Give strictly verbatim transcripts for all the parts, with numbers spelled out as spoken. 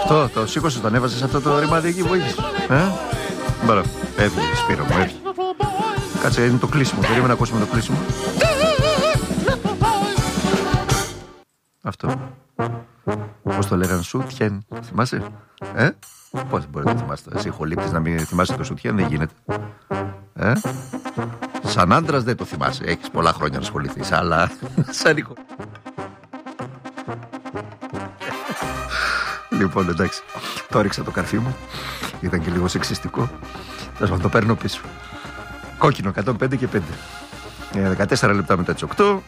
Αυτό το σήκωσες, το ανέβασες αυτό το ρημάδι εκεί που έχεις. Ε? Μπράβο, έφυγε, Σπύρο μου, έφυγε. Κάτσε, είναι το κλείσιμο, περίμενα να ακούσουμε το κλείσιμο. Αυτό. Πώς το λέγανε, Σούτιεν, θυμάσαι? Ε? Πώς μπορεί να θυμάσαι? Εσύ χολύπτης να μην θυμάσαι το Σούτιεν, δεν γίνεται. Ε? Σαν άντρας δεν το θυμάσαι, έχεις πολλά χρόνια να ασχοληθείς, αλλά σαν ηχο... Λοιπόν, εντάξει, το έριξα το καρφί μου. Ήταν και λίγο σεξιστικό. Θα το παίρνω πίσω. Κόκκινο, εκατόν πέντε και πέντε. δεκατέσσερα λεπτά μετά τις οκτώ.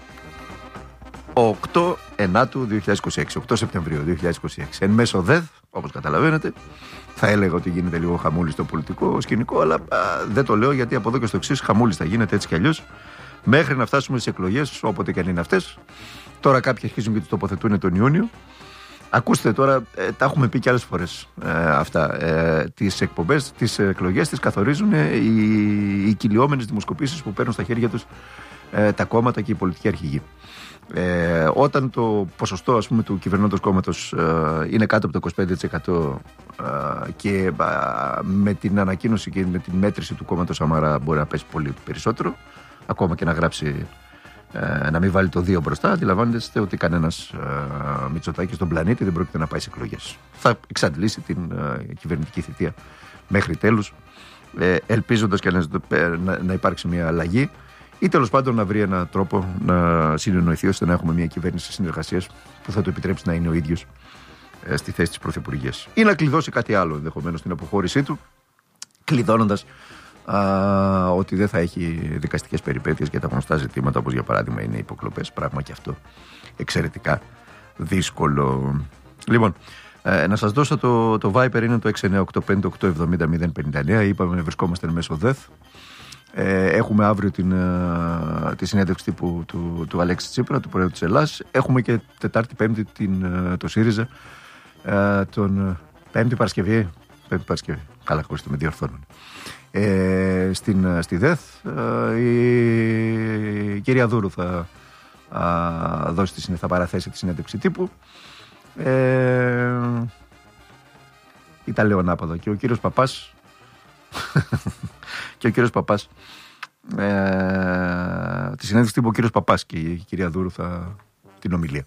οκτώ Ενάτου δύο χιλιάδες είκοσι έξι, οκτώ Σεπτεμβρίου δύο χιλιάδες είκοσι έξι. Εν μέσω ΔΕΔ, όπως καταλαβαίνετε, θα έλεγα ότι γίνεται λίγο χαμούλη στο πολιτικό σκηνικό, αλλά α, δεν το λέω γιατί από εδώ και στο εξής χαμούλης θα γίνεται έτσι κι αλλιώς, μέχρι να φτάσουμε στις εκλογές, όποτε και αν είναι αυτές. Τώρα κάποιοι αρχίζουν και τους τοποθετούν τον Ιούνιο. Ακούστε τώρα, ε, τα έχουμε πει και άλλες φορές ε, αυτά. Ε, τις εκπομπές, τις εκλογές τις καθορίζουν ε, οι, οι κυλιόμενες δημοσκοπήσεις που παίρνουν στα χέρια τους ε, τα κόμματα και οι πολιτικοί αρχηγοί. Ε, όταν το ποσοστό, ας πούμε, του κυβερνώντος κόμματος ε, είναι κάτω από το είκοσι πέντε τοις εκατό ε, και ε, με την ανακοίνωση και με την μέτρηση του κόμματος Σαμαρά μπορεί να πέσει πολύ περισσότερο, ακόμα και να γράψει ε, να μην βάλει το δύο μπροστά, αντιλαμβάνεστε ότι κανένας ε, Μητσοτάκης στον πλανήτη δεν πρόκειται να πάει σε εκλογές. Θα εξαντλήσει την ε, κυβερνητική θητεία μέχρι τέλους, ε, ελπίζοντας και να, να υπάρξει μια αλλαγή ή τέλος πάντων να βρει έναν τρόπο να συνεννοηθεί ώστε να έχουμε μια κυβέρνηση συνεργασίας που θα του επιτρέψει να είναι ο ίδιος ε, στη θέση της πρωθυπουργίας. Ή να κλειδώσει κάτι άλλο ενδεχομένως στην αποχώρησή του, κλειδώνοντας α, ότι δεν θα έχει δικαστικές περιπέτειες για τα γνωστά ζητήματα, όπως για παράδειγμα είναι οι υποκλοπές. Πράγμα και αυτό εξαιρετικά δύσκολο. Λοιπόν, ε, να σας δώσω το, το Viper, είναι το έξι εννιά οκτώ πέντε οκτώ επτά μηδέν μηδέν πέντε εννιά. Είπαμε βρισκόμαστε μέσω ΔΕΘ. Ε, έχουμε αύριο την, ε, τη συνέντευξη τύπου του, του Αλέξη Τσίπρα, του Προέδρου της Ελλάδας. Έχουμε και Τετάρτη Πέμπτη την, ε, το ΣΥΡΙΖΑ, ε, τον Πέμπτη Παρασκευή. Πέμπτη Παρασκευή. Καλά, χωρίς το με διορθώνουν. Ε, στην, στη ΔΕΘ ε, η, η κυρία Δούρου θα, α, δώσει τη, θα παραθέσει τη συνέντευξη τύπου. Ε, ήταν Λεωνάπαδο και ο κύριος Παπάς και ο κύριος Παπάς ε, τη συνέντευξη τύπου ο κύριος Παπάς και η κυρία Δούρου θα την ομιλία.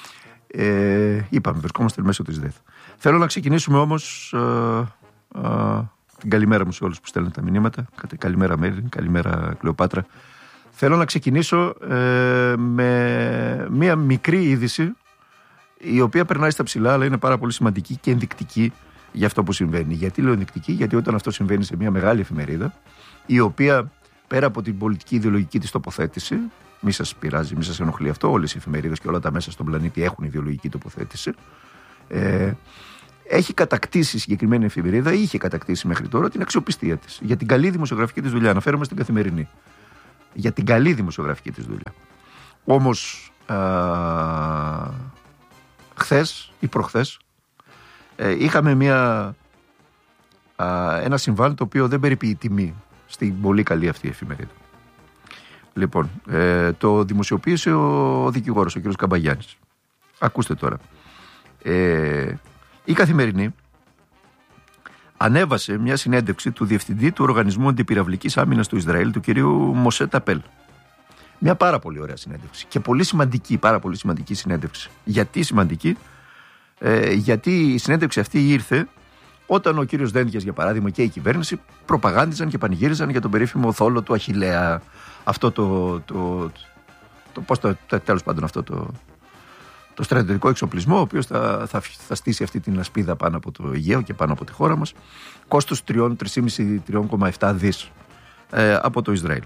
Ε, είπαμε, βρισκόμαστε μέσω της ΔΕΘ. Θέλω να ξεκινήσουμε όμως ε, ε, την καλημέρα μου σε όλους που στέλνουν τα μηνύματα. Καλημέρα Μέρη, καλημέρα Κλεοπάτρα. Θέλω να ξεκινήσω ε, με μία μικρή είδηση η οποία περνάει στα ψηλά, αλλά είναι πάρα πολύ σημαντική και ενδεικτική για αυτό που συμβαίνει. Γιατί λέω ενδεικτική? Γιατί όταν αυτό συμβαίνει σε μια μεγάλη εφημερίδα, η οποία πέρα από την πολιτική ιδεολογική της τοποθέτηση, μη σας πειράζει, μη σας ενοχλεί αυτό, όλες οι εφημερίδες και όλα τα μέσα στον πλανήτη έχουν ιδεολογική τοποθέτηση, ε, έχει κατακτήσει η συγκεκριμένη εφημερίδα ή είχε κατακτήσει μέχρι τώρα την αξιοπιστία της για την καλή δημοσιογραφική της δουλειά. Αναφέρομαι στην Καθημερινή. Για την καλή δημοσιογραφική της δουλειά. Όμως, α, χθες ή προχθές, ε, είχαμε μια, α, ένα συμβάν το οποίο δεν περιποιεί τιμή στην πολύ καλή αυτή εφημερίδα. Λοιπόν, ε, το δημοσιοποίησε ο δικηγόρος, ο κ. Καμπαγιάννης. Ακούστε τώρα. Ε, η Καθημερινή ανέβασε μια συνέντευξη του Διευθυντή του Οργανισμού Αντιπυραυλικής Άμυνας του Ισραήλ, του κ. Μοσέ Ταπέλ. Μια πάρα πολύ ωραία συνέντευξη και πολύ σημαντική, πάρα πολύ σημαντική συνέντευξη. Γιατί σημαντική? Ε, γιατί η συνέντευξη αυτή ήρθε όταν ο κύριος Δένδιας, για παράδειγμα, και η κυβέρνηση προπαγάνδιζαν και πανηγύριζαν για τον περίφημο θόλο του Αχιλλέα. Αυτό το, το, το, το πώς το, τέλος πάντων αυτό το, το στρατιωτικό εξοπλισμό, ο οποίος θα, θα, θα στήσει αυτή την ασπίδα πάνω από το Αιγαίο και πάνω από τη χώρα μας, κόστος τρία κόμμα πέντε με τρία κόμμα επτά δις ε, από το Ισραήλ.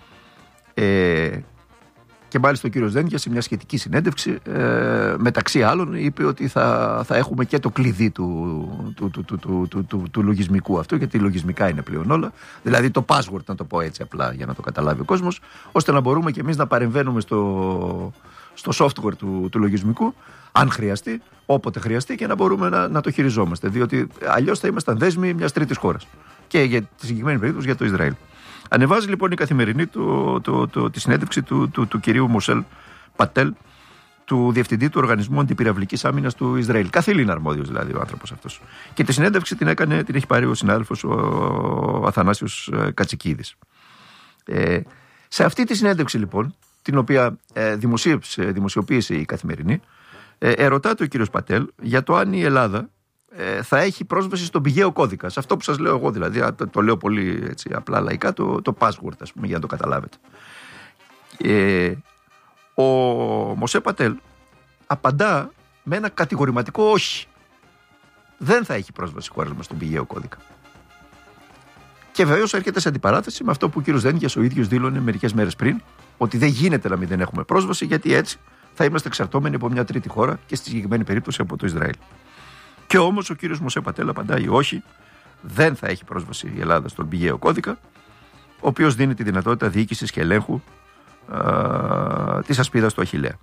Ε, και μάλιστα ο κύριος Δένδιας σε μια σχετική συνέντευξη ε, μεταξύ άλλων είπε ότι θα, θα έχουμε και το κλειδί του, του, του, του, του, του, του, του λογισμικού αυτού, γιατί λογισμικά είναι πλέον όλα, δηλαδή το password, να το πω έτσι απλά για να το καταλάβει ο κόσμος, ώστε να μπορούμε και εμείς να παρεμβαίνουμε στο, στο software του, του λογισμικού, αν χρειαστεί, όποτε χρειαστεί, και να μπορούμε να, να το χειριζόμαστε, διότι αλλιώς θα ήμασταν δέσμοι μιας τρίτης χώρας και για τη συγκεκριμένη περίπτωση για το Ισραήλ. Ανεβάζει λοιπόν η Καθημερινή το, το, το, τη συνέντευξη του, του, του κυρίου Μοσέλ Πατέλ, του διευθυντή του Οργανισμού Αντιπυραυλικής Άμυνας του Ισραήλ. Καθήλυνα αρμόδιος δηλαδή ο άνθρωπος αυτός. Και τη συνέντευξη την, έκανε, την έχει πάρει ο συνάδελφος ο Αθανάσιος Κατσικίδης. Ε, σε αυτή τη συνέντευξη λοιπόν, την οποία ε, δημοσιοποίησε η Καθημερινή, ε, ερωτάται ο κύριος Πατέλ για το αν η Ελλάδα ε, θα έχει πρόσβαση στον πηγαίο κώδικα. Σε αυτό που σας λέω εγώ δηλαδή, το, το λέω πολύ έτσι, απλά λαϊκά, το, το password, ας πούμε, για να το καταλάβετε. Ε, ο Μωσέ Πατέλ απαντά με ένα κατηγορηματικό όχι. Δεν θα έχει πρόσβαση η χώρα μας στον πηγαίο κώδικα. Και βεβαίως έρχεται σε αντιπαράθεση με αυτό που ο κύριος Δένδιας ο ίδιος δήλωνε μερικές μέρες πριν, ότι δεν γίνεται να μην δεν έχουμε πρόσβαση, γιατί έτσι θα είμαστε εξαρτώμενοι από μια τρίτη χώρα και στη συγκεκριμένη περίπτωση από το Ισραήλ. Και όμως ο κύριος Μωσέ Πατέλ απαντάει όχι, δεν θα έχει πρόσβαση η Ελλάδα στον πηγαίο κώδικα, ο οποίος δίνει τη δυνατότητα διοίκησης και ελέγχου α, της ασπίδας του Αχιλλέα.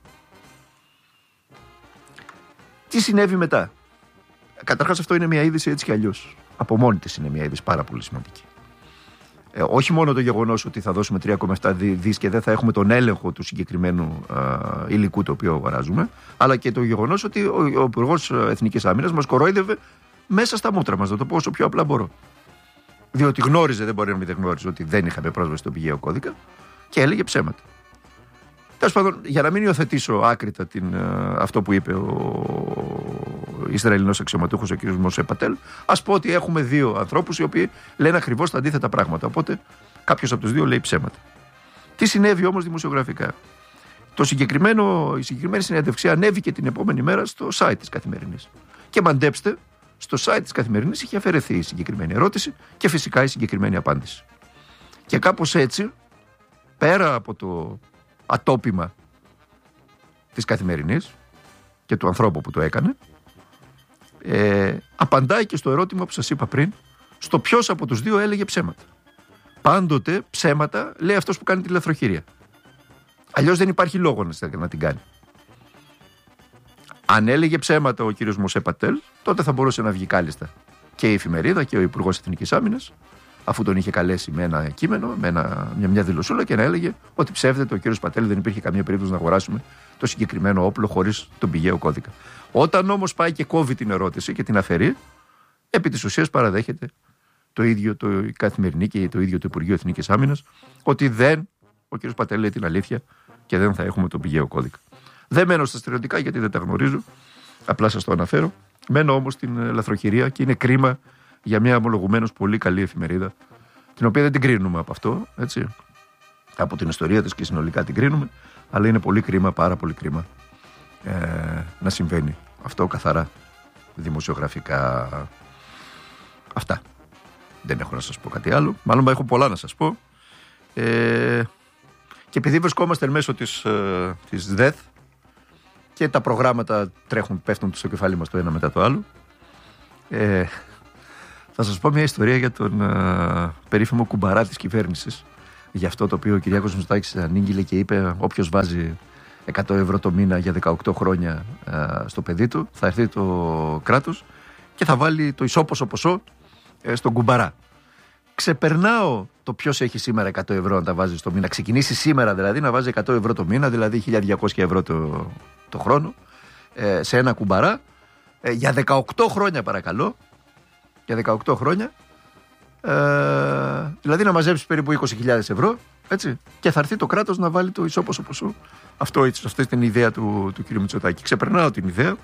Τι συνέβη μετά? Καταρχάς αυτό είναι μια είδηση έτσι κι αλλιώς. Από μόνη της είναι μια είδηση πάρα πολύ σημαντική. Ε, όχι μόνο το γεγονός ότι θα δώσουμε τρία κόμμα επτά δις και δεν θα έχουμε τον έλεγχο του συγκεκριμένου α, υλικού το οποίο αγοράζουμε, αλλά και το γεγονός ότι ο, ο Υπουργός Εθνικής Άμυνας μας κορόιδευε μέσα στα μούτρα μας, να το πω όσο πιο απλά μπορώ. Διότι γνώριζε, δεν μπορεί να μην δεν γνώριζε, ότι δεν είχαμε πρόσβαση στον πηγαίο κώδικα και έλεγε ψέματα. Τέλος πάντων, για να μην υιοθετήσω άκρητα την, α, αυτό που είπε ο Ισραηλινός αξιωματούχος, ο κ. Μωσέ Πατέλ, ας πω ότι έχουμε δύο ανθρώπους οι οποίοι λένε ακριβώς τα αντίθετα πράγματα. Οπότε κάποιος από τους δύο λέει ψέματα. Τι συνέβη όμως δημοσιογραφικά? Το συγκεκριμένο, η συγκεκριμένη συνέντευξη ανέβηκε την επόμενη μέρα στο site της Καθημερινής. Και μαντέψτε, στο site της Καθημερινής είχε αφαιρεθεί η συγκεκριμένη ερώτηση και φυσικά η συγκεκριμένη απάντηση. Και κάπως έτσι, πέρα από το ατόπιμα της Καθημερινής και του ανθρώπου που το έκανε, ε, απαντάει και στο ερώτημα που σας είπα πριν, στο ποιος από τους δύο έλεγε ψέματα. Πάντοτε ψέματα λέει αυτός που κάνει τη λαθροχειρία. Αλλιώς δεν υπάρχει λόγο να την κάνει. Αν έλεγε ψέματα ο κύριος Μωσέ Πατέλ, τότε θα μπορούσε να βγει κάλλιστα και η εφημερίδα και ο Υπουργός Εθνικής Άμυνας, αφού τον είχε καλέσει με ένα κείμενο, με ένα, μια, μια δηλωσούλα, και να έλεγε ότι ψεύδεται ο κύριος Πατέλ, δεν υπήρχε καμία περίπτωση να αγοράσουμε το συγκεκριμένο όπλο χωρίς τον πηγαίο κώδικα. Όταν όμως πάει και κόβει την ερώτηση και την αφαιρεί, επί της ουσίας παραδέχεται το ίδιο το η Καθημερινή και το ίδιο το Υπουργείο Εθνικής Άμυνας, ότι δεν, ο κύριος Πατέλ λέει την αλήθεια και δεν θα έχουμε τον πηγαίο κώδικα. Δεν μένω στα στερεωτικά γιατί δεν τα γνωρίζω, απλά σας το αναφέρω. Μένω όμως στην λαθροχειρία και είναι κρίμα για μια ομολογουμένως πολύ καλή εφημερίδα, την οποία δεν την κρίνουμε από αυτό, έτσι, από την ιστορία της και συνολικά την κρίνουμε, αλλά είναι πολύ κρίμα, πάρα πολύ κρίμα ε, να συμβαίνει αυτό καθαρά δημοσιογραφικά. Αυτά. Δεν έχω να σας πω κάτι άλλο, μάλλον έχω πολλά να σας πω. Ε, και επειδή βρισκόμαστε μέσω της, ε, της ΔΕΘ και τα προγράμματα τρέχουν, πέφτουν στο κεφάλι μας το ένα μετά το άλλο, ε, θα σας πω μια ιστορία για τον ε, περίφημο κουμπαρά της κυβέρνησης, για αυτό το οποίο ο Κυριάκος Μητσοτάκης ανήγγειλε και είπε όποιος βάζει εκατό ευρώ το μήνα για δεκαοκτώ χρόνια ε, στο παιδί του, θα έρθει το κράτος και θα βάλει το ισόποσο ποσό ε, στον κουμπαρά. Ξεπερνάω το ποιος έχει σήμερα εκατό ευρώ να τα βάζει στο μήνα. Ξεκινήσει σήμερα δηλαδή να βάζει εκατό ευρώ το μήνα, δηλαδή χίλια διακόσια ευρώ το, το χρόνο, ε, σε ένα κουμπαρά, ε, για δεκαοκτώ χρόνια παρακαλώ. Για δεκαοκτώ χρόνια, ε, δηλαδή να μαζέψει περίπου είκοσι χιλιάδες ευρώ, έτσι, και θα έρθει το κράτος να βάλει το ισόποσο ποσό. Αυτό, έτσι, αυτή είναι η ιδέα του, του κ. Μητσοτάκη. Ξεπερνάω την ιδέα,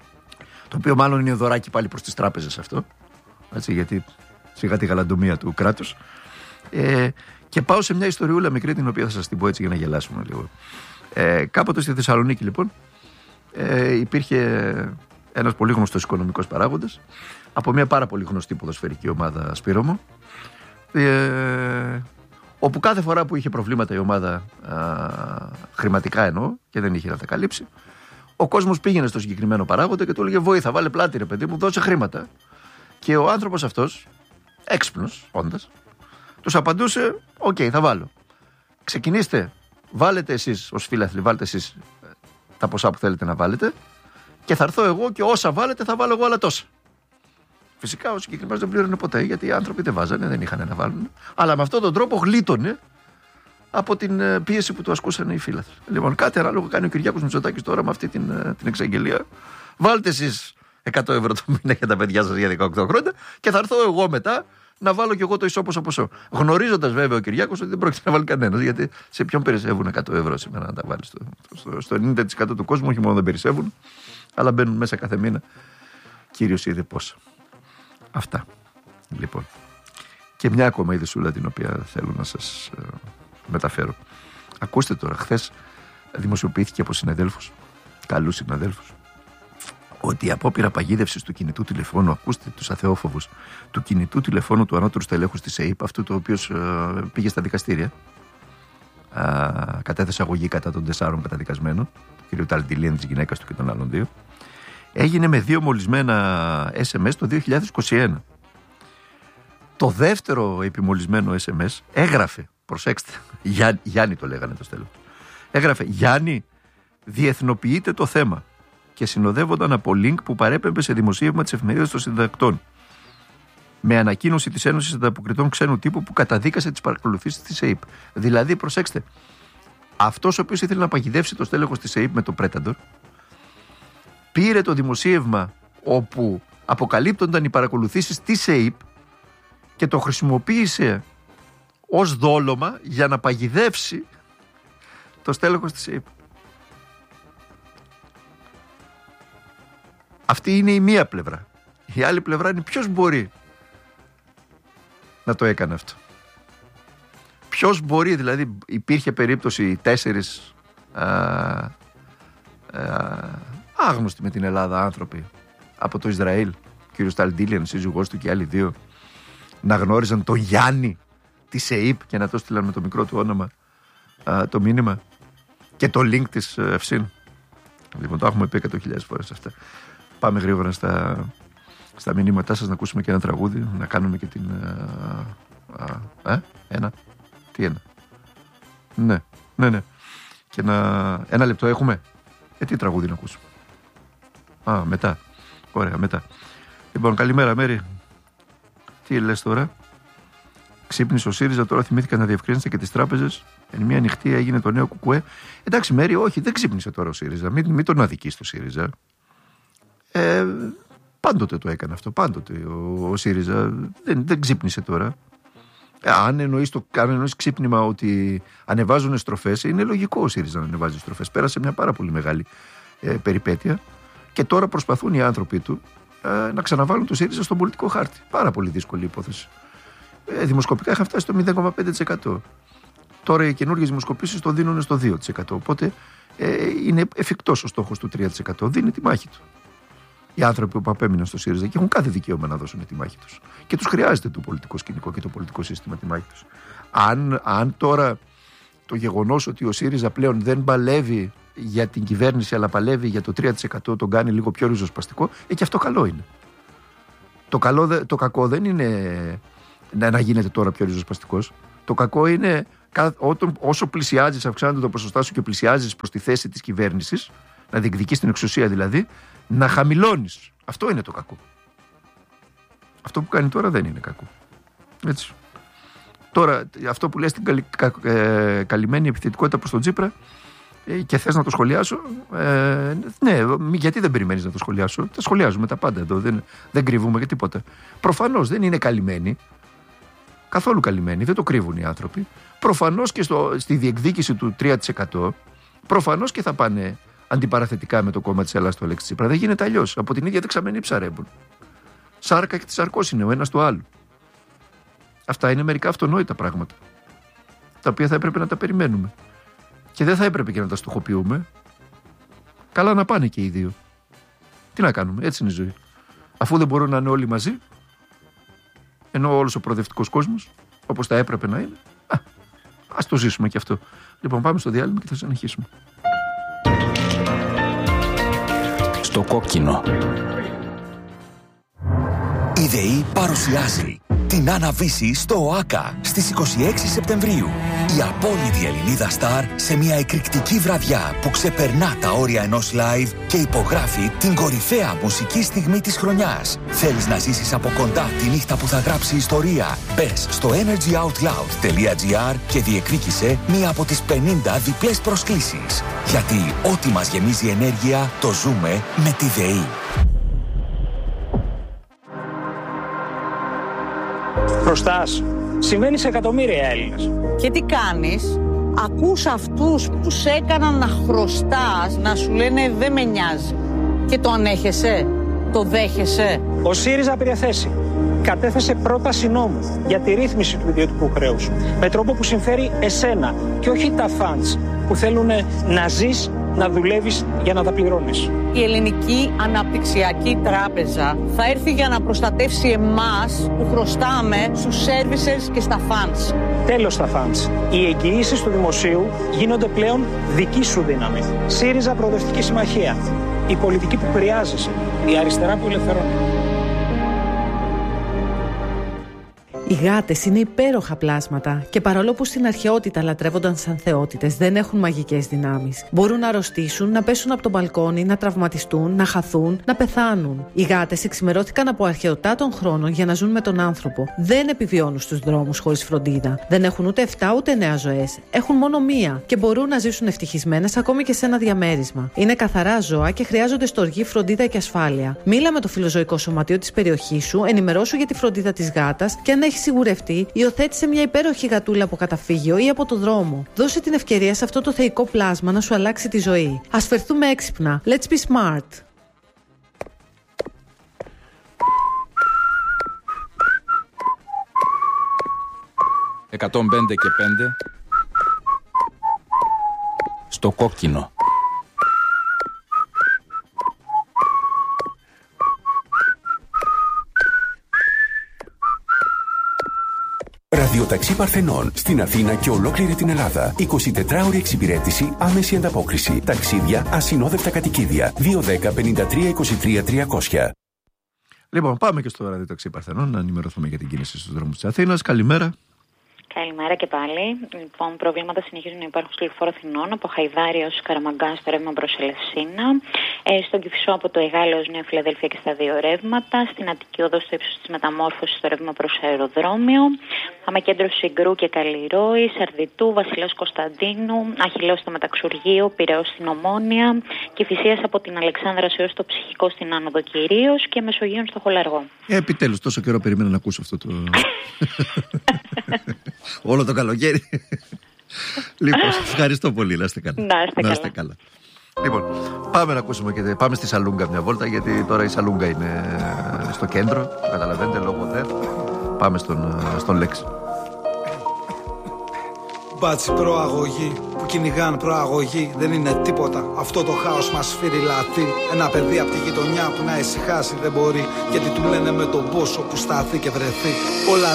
το οποίο μάλλον είναι δωράκι πάλι προς τις τράπεζες αυτό, έτσι, γιατί σιγά τη γαλαντομία του κράτους. Ε, και πάω σε μια ιστοριούλα μικρή, την οποία θα σας την πω έτσι για να γελάσουμε λίγο. Ε, κάποτε στη Θεσσαλονίκη λοιπόν ε, υπήρχε ένας πολύ γνωστός οικονομικός παράγοντας από μια πάρα πολύ γνωστή ποδοσφαιρική ομάδα Σπύρωμο, ε, όπου κάθε φορά που είχε προβλήματα η ομάδα, α, χρηματικά εννοώ, και δεν είχε να τα καλύψει, ο κόσμος πήγαινε στο συγκεκριμένο παράγοντα και του έλεγε βοήθα, βάλε πλάτη ρε παιδί μου, δώσε χρήματα. Και ο άνθρωπος αυτός, έξυπνος όντας, τους απαντούσε οκ, okay, θα βάλω. Ξεκινήστε, βάλετε εσείς ως φίλαθλοι, βάλετε εσείς τα ποσά που θέλετε να βάλετε και θα έρθω εγώ και όσα βάλετε θα βάλω εγώ άλλα τόσα. Φυσικά ο συγκεκριμένος δεν πλήρωνε ποτέ, γιατί οι άνθρωποι δεν βάζανε, δεν είχαν να βάλουν. Αλλά με αυτόν τον τρόπο γλίτωνε από την πίεση που του ασκούσαν οι φίλαθλοι. Λοιπόν, κάτι ανάλογο κάνει ο Κυριάκος Μητσοτάκης τώρα με αυτή την, την εξαγγελία. Βάλτε εσείς εκατό ευρώ το μήνα για τα παιδιά σας για δεκαοκτώ χρόνια και θα έρθω εγώ μετά να βάλω κι εγώ το ισόποσο ποσό. Γνωρίζοντας βέβαια ο Κυριάκος ότι δεν πρόκειται να βάλει κανένας, γιατί σε ποιον περισσεύουν εκατό ευρώ σήμερα να τα βάλει. Στο, στο, στο ενενήντα τοις εκατό του κόσμου, όχι μόνο δεν περισσεύουν, αλλά μπαίνουν μέσα κάθε μήνα. Κύριος είδε πόσα. Αυτά. Λοιπόν. Και μια ακόμα ειδησούλα την οποία θέλω να σας ε, μεταφέρω. Ακούστε τώρα, χθες δημοσιοποιήθηκε από συναδέλφους, καλούς συναδέλφους, ότι η απόπειρα παγίδευσης του κινητού τηλεφώνου, ακούστε τους αθεόφοβους, του κινητού τηλεφώνου του ανώτερου στελέχους της ΕΥΠ, αυτού το οποίο ε, πήγε στα δικαστήρια, ε, κατέθεσε αγωγή κατά των τεσσάρων καταδικασμένων, του κ. Ταλντιλίεν, της γυναίκας του και των άλλων δύο, έγινε με δύο μολυσμένα ες εμ ες το δύο χιλιάδες είκοσι ένα. Το δεύτερο επιμολυσμένο ες εμ ες έγραφε, προσέξτε, Γιά, Γιάννη το λέγανε το στέλεχο, έγραφε «Γιάννη, διεθνοποιείται το θέμα» και συνοδεύονταν από link που παρέπεμπε σε δημοσίευμα της εφημερίδας των συντακτών, με ανακοίνωση της Ένωσης Ανταποκριτών Ξένου Τύπου που καταδίκασε τις παρακολουθήσεις της ΕΥΠ. Δηλαδή, προσέξτε, αυτός ο οποίος ήθελε να παγιδεύσει το στέλεχος της ΕΥΠ με το Predator, πήρε το δημοσίευμα όπου αποκαλύπτονταν οι παρακολουθήσεις της ΕΥΠ και το χρησιμοποίησε ως δόλωμα για να παγιδεύσει το στέλεχος της ΕΥΠ. Αυτή είναι η μία πλευρά. Η άλλη πλευρά είναι ποιος μπορεί να το έκανε αυτό. Ποιος μπορεί, δηλαδή υπήρχε περίπτωση τέσσερις α, α, άγνωστοι με την Ελλάδα άνθρωποι από το Ισραήλ, κ. Ταλντίλιεν, σύζυγός του και άλλοι δύο, να γνώριζαν τον Γιάννη της ΕΥΠ και να το στείλαν με το μικρό του όνομα α, το μήνυμα και το link της Ευσύν. Λοιπόν, το έχουμε πει εκατό χιλιάδες φορές αυτά. Πάμε γρήγορα στα, στα μηνύματά σας να ακούσουμε και ένα τραγούδι, να κάνουμε και την... Α, α, ε, ένα, τι ένα. Ναι, ναι, ναι. Και να... Ένα λεπτό έχουμε. Ε, τι τραγούδι να ακούσουμε. Α, μετά. Ωραία, μετά. Λοιπόν, καλημέρα Μέρη. Τι λες τώρα. Ξύπνησε ο ΣΥΡΙΖΑ, τώρα θυμήθηκα να διευκρίνησε και τις τράπεζες. Εν μια νυχτή έγινε το νέο κουκουέ. Εντάξει Μέρη, όχι, δεν ξύπνησε τώρα ο ΣΥΡΙΖΑ. Μην, μην τον αδικείς το ΣΥΡΙΖΑ. Ε, πάντοτε το έκανε αυτό, πάντοτε ο, ο ΣΥΡΙΖΑ δεν, δεν ξύπνησε τώρα. Ε, αν εννοείς, το, αν εννοείς ξύπνημα ότι ανεβάζουν στροφές, είναι λογικό ο ΣΥΡΙΖΑ να ανεβάζει στροφές. Πέρασε μια πάρα πολύ μεγάλη ε, περιπέτεια και τώρα προσπαθούν οι άνθρωποι του ε, να ξαναβάλουν το ΣΥΡΙΖΑ στον πολιτικό χάρτη. Πάρα πολύ δύσκολη υπόθεση. Ε, δημοσκοπικά είχαν φτάσει στο μηδέν κόμμα πέντε τοις εκατό. Τώρα οι καινούργιες δημοσκοπήσεις το δίνουν στο δύο τοις εκατό. Οπότε ε, είναι εφικτός ο στόχος του τρία τοις εκατό. Δίνει τη μάχη του. Οι άνθρωποι που απέμειναν στο ΣΥΡΙΖΑ και έχουν κάθε δικαίωμα να δώσουν τη μάχη τους. Και τους χρειάζεται το πολιτικό σκηνικό και το πολιτικό σύστημα τη μάχη τους. Αν, αν τώρα το γεγονός ότι ο ΣΥΡΙΖΑ πλέον δεν παλεύει για την κυβέρνηση, αλλά παλεύει για το τρία τοις εκατό, τον κάνει λίγο πιο ριζοσπαστικό, ε, και αυτό καλό είναι. Το, καλό, το κακό δεν είναι να, να γίνεται τώρα πιο ριζοσπαστικός. Το κακό είναι όταν, όσο πλησιάζεις, αυξάνεται το ποσοστά σου και πλησιάζεις προς τη θέση της κυβέρνησης, να διεκδικείς την εξουσία δηλαδή, να χαμηλώνεις. Αυτό είναι το κακό. Αυτό που κάνει τώρα δεν είναι κακό. Έτσι. Τώρα, αυτό που λες την καλυ, κα, ε, καλυμμένη επιθετικότητα προς τον Τσίπρα ε, και θες να το σχολιάσω, ε, ναι, γιατί δεν περιμένεις να το σχολιάσω. Τα σχολιάζουμε τα πάντα εδώ, δεν, δεν κρύβουμε και τίποτα. Προφανώς δεν είναι καλυμμένη. Καθόλου καλυμμένη, δεν το κρύβουν οι άνθρωποι. Προφανώς και στο, στη διεκδίκηση του τρία τοις εκατό, προφανώς και θα πάνε αντιπαραθετικά με το κόμμα της Ελλάδας του Αλέξη Τσίπρα. Δεν γίνεται αλλιώς. Από την ίδια δεξαμενή ψαρεύουν. Σάρκα και τη σαρκός είναι ο ένας του άλλου. Αυτά είναι μερικά αυτονόητα πράγματα. Τα οποία θα έπρεπε να τα περιμένουμε. Και δεν θα έπρεπε και να τα στοχοποιούμε. Καλά να πάνε και οι δύο. Τι να κάνουμε, έτσι είναι η ζωή. Αφού δεν μπορούν να είναι όλοι μαζί, ενώ όλος ο προοδευτικός κόσμος, όπως θα έπρεπε να είναι, α, ας το ζήσουμε και αυτό. Λοιπόν, πάμε στο διάλειμμα και θα συνεχίσουμε. Στο κόκκινο. Η ΔΕΗ παρουσιάζει την Άννα Βύση στο ΟΑΚΑ στις είκοσι έξι Σεπτεμβρίου. Η απόλυτη Ελληνίδα Σταρ σε μια εκρηκτική βραδιά που ξεπερνά τα όρια ενός live και υπογράφει την κορυφαία μουσική στιγμή της χρονιάς. Θέλεις να ζήσεις από κοντά τη νύχτα που θα γράψει ιστορία? Μπες στο energyoutloud.gr και διεκδίκησε μία από τις πενήντα διπλές προσκλήσεις. Γιατί ό,τι μας γεμίζει ενέργεια το ζούμε με τη ΔΕΗ. Χρωστάς. Συμβαίνει σε εκατομμύρια Έλληνες. Και τι κάνεις? Ακούς αυτούς που σε έκαναν να χρωστάς να σου λένε δεν με νοιάζει. Και το ανέχεσαι? Το δέχεσαι? Ο ΣΥΡΙΖΑ πήρε θέση. Κατέθεσε πρόταση νόμου για τη ρύθμιση του ιδιωτικού χρέους. Με τρόπο που συμφέρει εσένα και όχι τα φαντς που θέλουν να ζεις, να δουλεύεις για να τα πληρώνεις. Η Ελληνική Αναπτυξιακή Τράπεζα θα έρθει για να προστατεύσει εμάς που χρωστάμε στους services και στα funds. Τέλος στα funds. Οι εγγυήσεις του δημοσίου γίνονται πλέον δική σου δύναμη. ΣΥΡΙΖΑ Προοδευτική Συμμαχία. Η πολιτική που χρειάζεσαι. Η αριστερά που ελευθερώνει. Οι γάτες είναι υπέροχα πλάσματα και παρόλο που στην αρχαιότητα λατρεύονταν σαν θεότητες, δεν έχουν μαγικές δυνάμεις. Μπορούν να αρρωστήσουν, να πέσουν από το μπαλκόνι, να τραυματιστούν, να χαθούν, να πεθάνουν. Οι γάτες εξημερώθηκαν από αρχαιοτά των χρόνων για να ζουν με τον άνθρωπο. Δεν επιβιώνουν στους δρόμους χωρίς φροντίδα. Δεν έχουν ούτε εφτά ούτε εννέα ζωές. Έχουν μόνο μία και μπορούν να ζήσουν ευτυχισμένες ακόμη και σε ένα διαμέρισμα. Είναι καθαρά ζώα και χρειάζονται στοργή, φροντίδα και ασφάλεια. Μίλα με το φιλοζωικό σωματείο της περιοχής σου, ενημερώσου για τη φροντίδα της γάτας και αν έχει σιγουρευτεί, υιοθέτησε μια υπέροχη γατούλα από καταφύγιο ή από το δρόμο. Δώσε την ευκαιρία σε αυτό το θεϊκό πλάσμα να σου αλλάξει τη ζωή. Ας φερθούμε έξυπνα. Let's be smart. εκατόν πέντε και πέντε στο κόκκινο. Ραδιοταξί Παρθενών στην Αθήνα και ολόκληρη την Ελλάδα. εικοσιτετράωρη εξυπηρέτηση, άμεση ανταπόκριση. Ταξίδια, ασυνόδευτα κατοικίδια. δύο ένα μηδέν πέντε τρία είκοσι τρία τριακόσια. Λοιπόν, πάμε και στο ραδιοταξί Παρθενών να ενημερωθούμε για την κίνηση στους δρόμους της Αθήνας. Καλημέρα. Καλημέρα και πάλι. Λοιπόν, προβλήματα συνεχίζουν να υπάρχουν στο λεωφόρο Αθηνών από Χαϊδάρη έως Καραμαγκά στο ρεύμα προς Ελευσίνα. Ε, στον Κηφισό από το Εγάλεο έως Νέα Φιλαδέλφια και στα δύο ρεύματα. Στην Αττική Οδό στο ύψος της Μεταμόρφωσης στο ρεύμα προς αεροδρόμιο. Πάμε κέντρο Συγκρού και Καλλιρόη, Σαρδιτού, Βασιλέως Κωνσταντίνου, Αχιλλέως στο Μεταξουργείο, Πειραιώς στην Ομόνια, Κηφισίας από την Αλεξάνδρα έως το Ψυχικό στην Άνοδο κυρίως και Μεσογείων στο Χολαργό. Ε, επιτέλους, τόσο καιρό περίμενα να ακούσω αυτό το. Όλο το καλοκαίρι. Λοιπόν, ευχαριστώ πολύ. Να είστε καλά. Να είστε να είστε καλά. καλά. Λοιπόν, πάμε να ακούσουμε και πάμε στη Σαλούγκα μια βόλτα, γιατί τώρα η Σαλούγκα είναι στο κέντρο. Το καταλαβαίνετε, λόγω δε. Πάμε στον, στον Λέξη. Μπάτσι προαγωγή που κυνηγάν προαγωγή δεν είναι τίποτα. Αυτό το χάος μας σφυριλατεί. Ένα παιδί από τη γειτονιά που να ησυχάσει δεν μπορεί, γιατί του λένε με τον πόσο που σταθεί και βρεθεί. Όλα